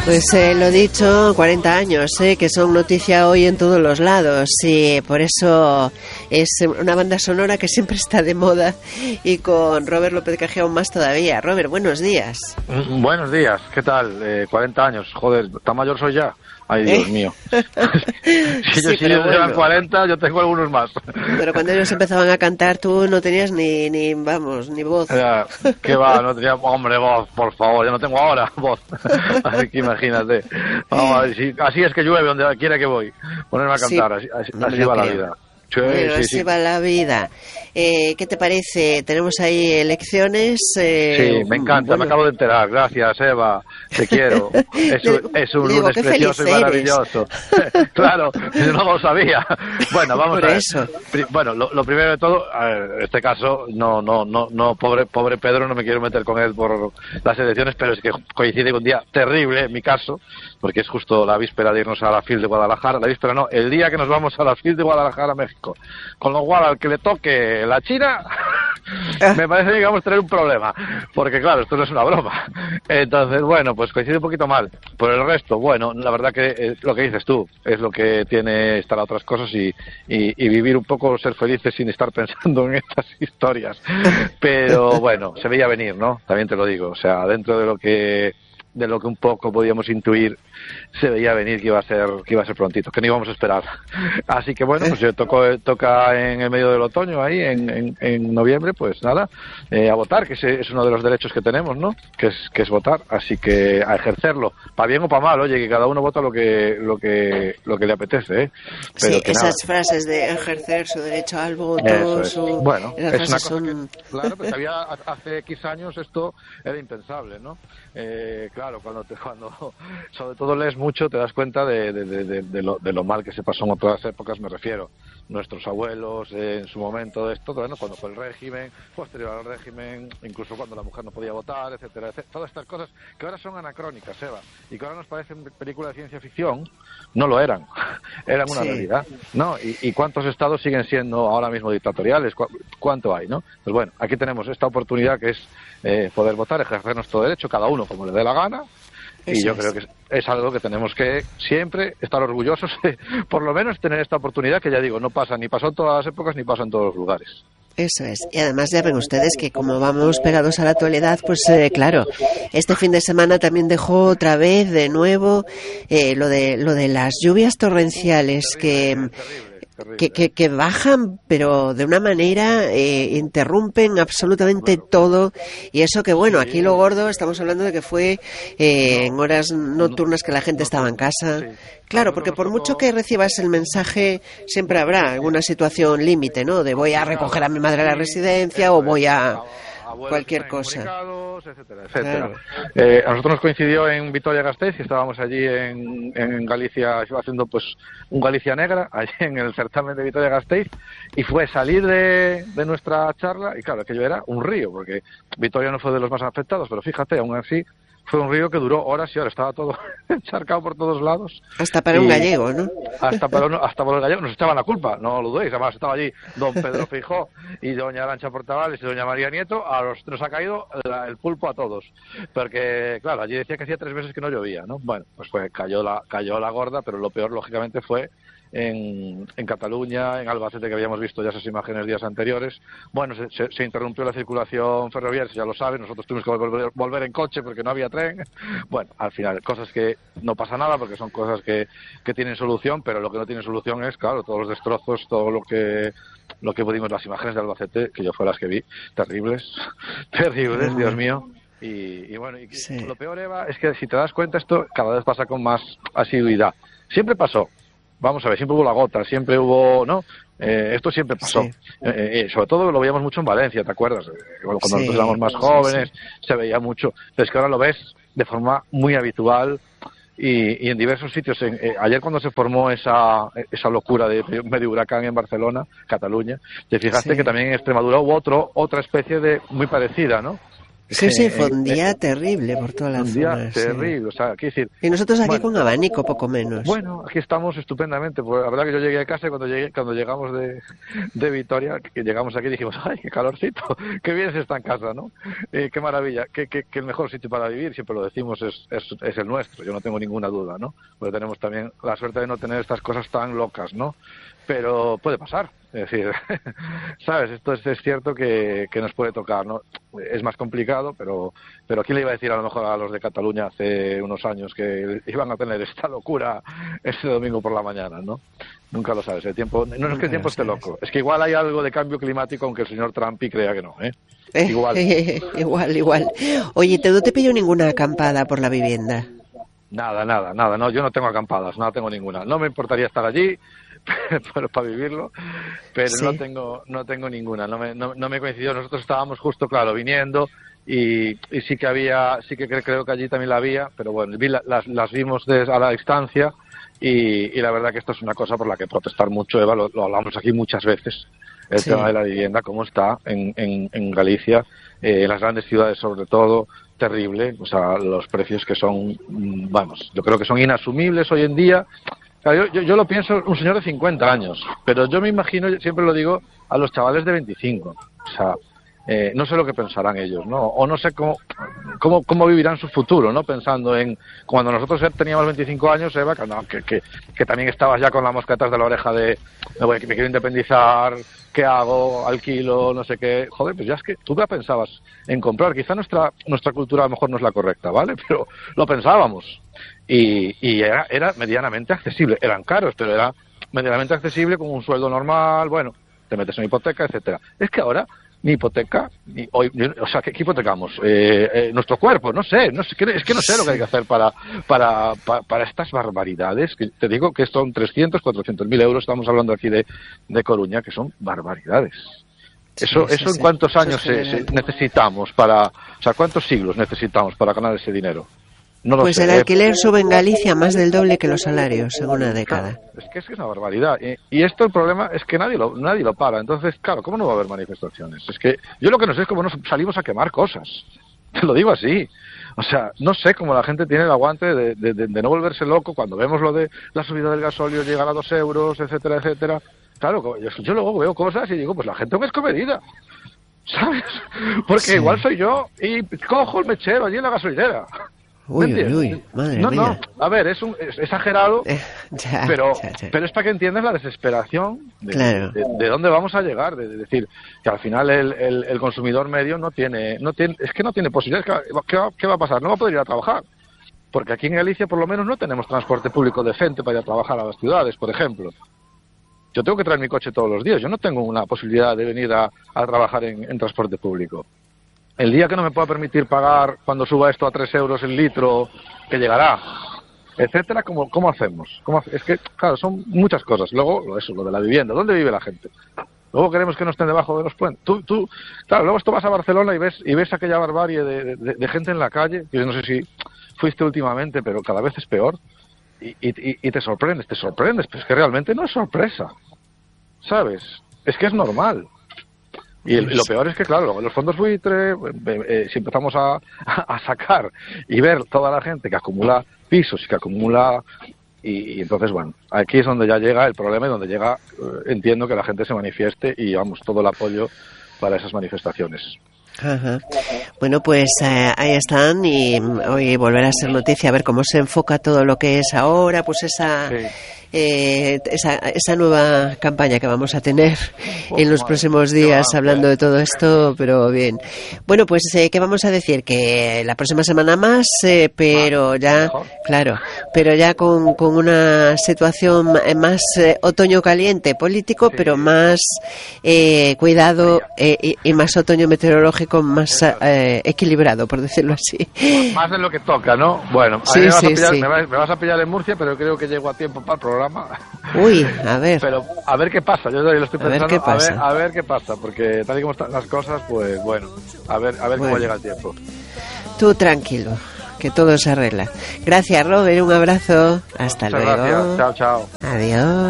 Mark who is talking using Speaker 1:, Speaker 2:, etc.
Speaker 1: Pues lo dicho, 40 años, que son noticia hoy en todos los lados, y por eso es una banda sonora que siempre está de moda, y con Robert López Cajé aún más todavía. Robert, buenos días.
Speaker 2: Buenos días, ¿qué tal? 40 años, joder, ¿tan mayor soy ya? Ay, Dios mío. Si ellos llevan 40, yo tengo algunos más.
Speaker 1: Pero cuando ellos empezaban a cantar, tú no tenías ni voz.
Speaker 2: ¿Qué va? No tenía, hombre, voz, por favor. Yo no tengo ahora voz. Así que imagínate. Vamos a ver, así es que llueve donde quiera que voy. Ponerme a cantar,
Speaker 1: sí,
Speaker 2: así va la vida.
Speaker 1: Bueno, así va la vida. ¿Qué te parece? Tenemos ahí elecciones.
Speaker 2: Sí, me encanta, me acabo de enterar. Gracias, Eva. Te quiero. Es un lunes precioso y maravilloso. Claro, yo no lo sabía. Bueno, vamos a ver. Eso. Bueno, lo primero de todo, en este caso, no, pobre Pedro, no me quiero meter con él por las elecciones, pero es que coincide con un día terrible, en mi caso, porque es justo la víspera de irnos a la FIL de Guadalajara. La víspera no, el día que nos vamos a la FIL de Guadalajara, México. Con lo cual, al que le toque la China, me parece que vamos a tener un problema, porque claro, esto no es una broma. Entonces, bueno, pues coincide un poquito mal. Por el resto, bueno, la verdad que lo que dices tú es lo que tiene estar a otras cosas y vivir un poco, ser felices sin estar pensando en estas historias. Pero bueno, se veía venir, ¿no? También te lo digo, o sea, dentro de lo que un poco podíamos intuir, se veía venir que iba a ser prontito, que no íbamos a esperar. Así que bueno, pues toca en el medio del otoño, ahí en noviembre, pues nada, a votar, que es uno de los derechos que tenemos, ¿no? Que es votar, así que a ejercerlo, para bien o para mal, oye, que cada uno vota lo que le apetece, Pero
Speaker 1: sí, esas frases de ejercer su derecho al voto,
Speaker 2: bueno, es una cosa que, claro, pues hace X años esto era impensable, ¿no? Claro, cuando sobre todo lees mucho, te das cuenta de lo mal que se pasó en otras épocas, me refiero. Nuestros abuelos, en su momento, esto, bueno, cuando fue el régimen, posterior al régimen, incluso cuando la mujer no podía votar, etcétera, etcétera. Todas estas cosas que ahora son anacrónicas, Eva, y que ahora nos parecen películas de ciencia ficción, no lo eran. Eran una realidad, ¿no? ¿Y cuántos estados siguen siendo ahora mismo dictatoriales? ¿Cuánto hay, no? Pues bueno, aquí tenemos esta oportunidad que es poder votar, ejercer nuestro derecho, cada uno como le dé la gana. Y yo creo que es algo que tenemos que siempre estar orgullosos de, por lo menos, tener esta oportunidad que, ya digo, no pasa, ni pasó en todas las épocas, ni pasa en todos los lugares.
Speaker 1: Eso es. Y además ya ven ustedes que como vamos pegados a la actualidad, pues claro, este fin de semana también dejó otra vez de nuevo lo de las lluvias torrenciales que bajan, pero de una manera interrumpen absolutamente todo. Y eso que bueno, aquí lo gordo, estamos hablando de que fue en horas nocturnas que la gente estaba en casa. Claro, porque por mucho que recibas el mensaje, siempre habrá alguna situación límite, ¿no? De voy a recoger a mi madre a la residencia o voy a cualquier cosa,
Speaker 2: etcétera, etcétera. Claro. A nosotros nos coincidió en Vitoria-Gasteiz, que estábamos allí en Galicia, haciendo pues un Galicia Negra, allí en el certamen de Vitoria-Gasteiz, y fue salir de nuestra charla, y claro, aquello era un río, porque Vitoria no fue de los más afectados, pero fíjate, aún así, fue un río que duró horas y horas, estaba todo encharcado por todos lados.
Speaker 1: Hasta para un gallego, ¿no?
Speaker 2: Hasta para los gallegos nos echaban la culpa, no lo dudéis. Además estaba allí don Pedro Feijóo y doña Arantxa Portavales y doña María Nieto, nos ha caído el pulpo a todos. Porque, claro, allí decía que hacía 3 meses que no llovía, ¿no? Bueno, pues cayó la gorda, pero lo peor, lógicamente, fue en Cataluña, en Albacete, que habíamos visto ya esas imágenes días anteriores. Bueno, se interrumpió la circulación ferroviaria, ya lo saben, nosotros tuvimos que volver en coche porque no había tren. Bueno, al final, cosas que no pasa nada porque son cosas que tienen solución, pero lo que no tiene solución es, claro, todos los destrozos, todo lo que pudimos, las imágenes de Albacete, que yo fue las que vi, terribles, Dios mío. Y bueno, lo peor, Eva, es que si te das cuenta, esto cada vez pasa con más asiduidad. Siempre pasó. Vamos a ver, siempre hubo la gota, siempre hubo, ¿no? Esto siempre pasó. Sí. Sobre todo lo veíamos mucho en Valencia, ¿te acuerdas? Cuando nosotros éramos más jóvenes, se veía mucho. Pero es que ahora lo ves de forma muy habitual y en diversos sitios. Ayer cuando se formó esa locura de medio huracán en Barcelona, Cataluña, te fijaste que también en Extremadura hubo otra especie de muy parecida, ¿no?
Speaker 1: Sí, fue un día terrible por toda la zona.
Speaker 2: Un día terrible, o sea, quiero decir...
Speaker 1: Y nosotros aquí con abanico, poco menos.
Speaker 2: Bueno, aquí estamos estupendamente. Pues la verdad que yo llegué a casa y cuando llegamos de Vitoria, que llegamos aquí dijimos, ¡ay, qué calorcito! ¡Qué bien se está en casa!, ¿no? ¡Qué maravilla! Que el mejor sitio para vivir, siempre lo decimos, es el nuestro. Yo no tengo ninguna duda, ¿no? Porque tenemos también la suerte de no tener estas cosas tan locas, ¿no? Pero puede pasar. Es decir, ¿sabes? Esto es cierto que nos puede tocar, ¿no? Es más complicado, pero ¿quién le iba a decir a lo mejor a los de Cataluña hace unos años que iban a tener esta locura ese domingo por la mañana, ¿no? Nunca lo sabes. El tiempo, no es que el tiempo esté loco, es que igual hay algo de cambio climático, aunque el señor Trump crea que no, ¿eh?
Speaker 1: Igual. Oye, ¿no te pilló ninguna acampada por la vivienda?
Speaker 2: Nada, no, yo no tengo acampadas, no tengo ninguna. No me importaría estar allí para vivirlo, pero sí. no tengo ninguna, no me coincidió. Nosotros estábamos justo, claro, viniendo y sí que creo que allí también la había, pero bueno, las vimos a la distancia y la verdad que esto es una cosa por la que protestar mucho, Eva, lo hablamos aquí muchas veces, el tema de la vivienda, cómo está en Galicia, en las grandes ciudades sobre todo, terrible, o sea, los precios que son, vamos, yo creo que son inasumibles hoy en día. Claro, yo lo pienso, un señor de 50 años, pero yo me imagino, siempre lo digo, a los chavales de 25. O sea, no sé lo que pensarán ellos, ¿no? O no sé cómo vivirán su futuro, ¿no? Pensando en cuando nosotros teníamos 25 años, Eva, que también estabas ya con la mosca atrás de la oreja de me quiero independizar, ¿qué hago? Alquilo, no sé qué. Joder, pues ya es que tú ya pensabas en comprar. Quizá nuestra cultura a lo mejor no es la correcta, ¿vale? Pero lo pensábamos. Y era medianamente accesible. Eran caros, pero era medianamente accesible con un sueldo normal. Bueno, te metes en hipoteca, etcétera. Es que ahora ni hipoteca, o sea, ¿qué hipotecamos? Nuestro cuerpo, no sé, es que no sé lo que hay que hacer para estas barbaridades, que te digo que son 300, 400 mil euros, estamos hablando aquí de Coruña, que son barbaridades. Eso en cuántos años necesitamos o sea, ¿cuántos siglos necesitamos para ganar ese dinero? No lo sé.
Speaker 1: El alquiler sube en Galicia más del doble que los salarios en una década.
Speaker 2: Es que es una barbaridad. Y esto, el problema es que nadie lo para. Entonces, claro, ¿cómo no va a haber manifestaciones? Es que yo lo que no sé es cómo nos salimos a quemar cosas. Te lo digo así. O sea, no sé cómo la gente tiene el aguante de no volverse loco cuando vemos lo de la subida del gasóleo llegar a 2 euros, etcétera, etcétera. Claro, yo luego veo cosas y digo, pues la gente es comedida. ¿Sabes? Porque igual soy yo y cojo el mechero allí en la gasolinera.
Speaker 1: Uy, madre mía.
Speaker 2: No, a ver, es exagerado, pero es para que entiendas la desesperación de dónde vamos a llegar, de decir que al final el consumidor medio no tiene posibilidades. ¿Qué va a pasar? No va a poder ir a trabajar, porque aquí en Galicia por lo menos no tenemos transporte público decente para ir a trabajar a las ciudades, por ejemplo. Yo tengo que traer mi coche todos los días, yo no tengo una posibilidad de venir a trabajar en transporte público. El día que no me pueda permitir pagar cuando suba esto a 3 euros el litro, que llegará, etcétera, ¿cómo hacemos? Es que, claro, son muchas cosas. Luego, lo de la vivienda, ¿dónde vive la gente? Luego queremos que no estén debajo de los puentes. Claro, luego esto vas a Barcelona y ves aquella barbarie de gente en la calle, que yo no sé si fuiste últimamente, pero cada vez es peor, y te sorprendes, pero es que realmente no es sorpresa, ¿sabes? Es que es normal. Y lo peor es que, claro, los fondos buitre, si empezamos a sacar y ver toda la gente que acumula pisos y que acumula... Y entonces, bueno, aquí es donde ya llega el problema y donde entiendo que la gente se manifieste y, vamos, todo el apoyo para esas manifestaciones.
Speaker 1: Ajá. Bueno, pues ahí están y hoy volverá a ser noticia a ver cómo se enfoca todo lo que es ahora, pues esa nueva campaña que vamos a tener en los próximos días hablando de todo esto, pero bien. Bueno, pues ¿qué vamos a decir? Que la próxima semana más, pero ya, claro, pero ya con una situación más otoño caliente político, pero más cuidado y más otoño meteorológico más equilibrado, por decirlo así.
Speaker 2: Más de lo que toca, ¿no? Bueno, me vas a pillar en Murcia, pero creo que llego a tiempo para el programa.
Speaker 1: Uy, a ver.
Speaker 2: Pero a ver qué pasa, yo lo estoy pensando, a ver qué pasa, porque tal y como están las cosas, pues bueno, a ver cómo llega el tiempo.
Speaker 1: Tú tranquilo, que todo se arregla. Gracias, Robert, un abrazo. Hasta luego.
Speaker 2: Gracias. Chao.
Speaker 1: Adiós.